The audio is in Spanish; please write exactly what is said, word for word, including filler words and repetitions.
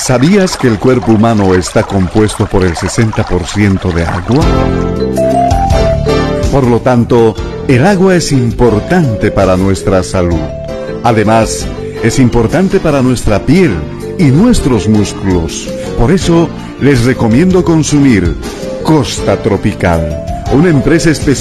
¿Sabías que el cuerpo humano está compuesto por el sesenta por ciento de agua? Por lo tanto, el agua es importante para nuestra salud. Además, es importante para nuestra piel y nuestros músculos. Por eso, les recomiendo consumir Costa Tropical, una empresa especializada